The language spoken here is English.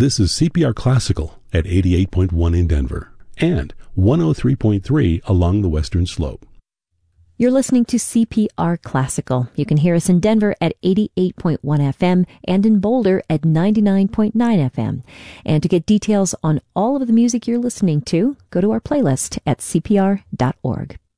This is CPR Classical at 88.1 in Denver and 103.3 along the Western Slope. You're listening to CPR Classical. You can hear us in Denver at 88.1 FM and in Boulder at 99.9 FM. And to get details on all of the music you're listening to, go to our playlist at cpr.org.